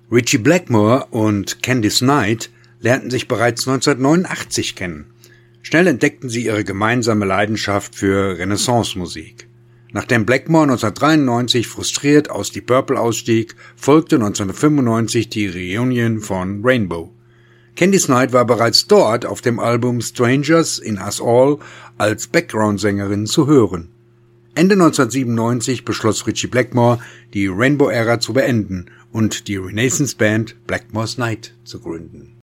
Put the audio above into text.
Ritchie Blackmore und Candice Night lernten sich bereits 1989 kennen. Schnell entdeckten sie ihre gemeinsame Leidenschaft für Renaissance-Musik. Nachdem Blackmore 1993 frustriert aus Deep Purple ausstieg, folgte 1995 die Reunion von Rainbow. Candice Night war bereits dort auf dem Album Strangers in Us All als Background-Sängerin zu hören. Ende 1997 beschloss Ritchie Blackmore, die Rainbow-Ära zu beenden und die Renaissance-Band Blackmore's Night zu gründen.